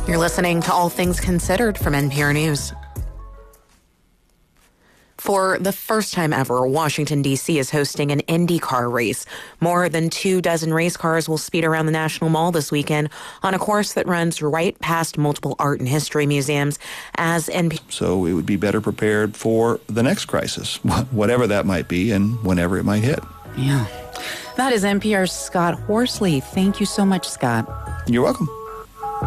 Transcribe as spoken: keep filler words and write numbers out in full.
You're listening to All Things Considered from N P R News. For the first time ever, Washington, D C is hosting an IndyCar race. More than two dozen race cars will speed around the National Mall this weekend on a course that runs right past multiple art and history museums. As N P R... So we would be better prepared for the next crisis, whatever that might be and whenever it might hit. Yeah. That is N P R's Scott Horsley. Thank you so much, Scott. You're welcome.